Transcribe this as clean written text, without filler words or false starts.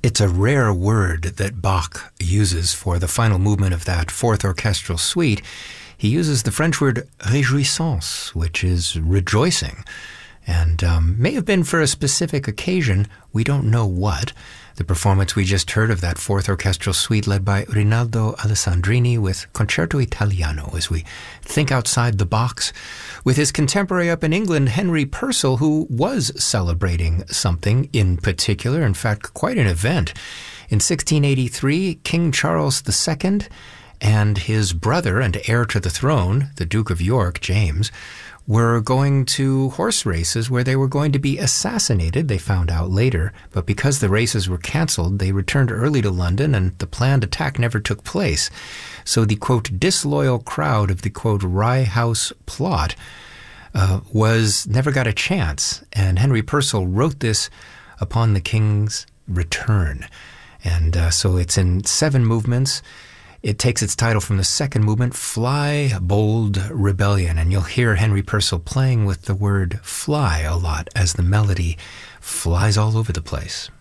It's a rare word that Bach uses for the final movement of that fourth orchestral suite. He uses the French word réjouissance, which is rejoicing, and may have been for a specific occasion. We don't know what. The performance we just heard of that fourth orchestral suite led by Rinaldo Alessandrini with Concerto Italiano, as we think outside the box, with his contemporary up in England, Henry Purcell, who was celebrating something in particular, in fact, quite an event. In 1683, King Charles II and his brother and heir to the throne, the Duke of York, James, were going to horse races where they were going to be assassinated, they found out later. But because the races were canceled, they returned early to London and the planned attack never took place. So the, quote, disloyal crowd of the, quote, Rye House plot never got a chance. And Henry Purcell wrote this upon the king's return. And so it's in 7 movements. It takes its title from the second movement, Fly, Bold Rebellion. And you'll hear Henry Purcell playing with the word fly a lot as the melody flies all over the place.